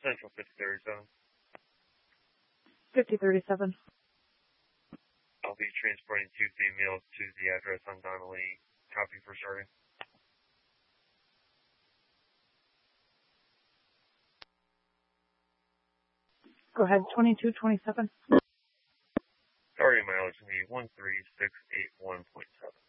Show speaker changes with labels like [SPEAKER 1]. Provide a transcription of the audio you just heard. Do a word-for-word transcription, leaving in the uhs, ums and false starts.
[SPEAKER 1] Central fifty thirty-seven.
[SPEAKER 2] fifty thirty-seven.
[SPEAKER 1] I'll be transporting two females to the address on Donnelly. Copy for starting.
[SPEAKER 2] Go ahead, twenty-two twenty-seven.
[SPEAKER 1] Target mileage will be one three six eight one point seven.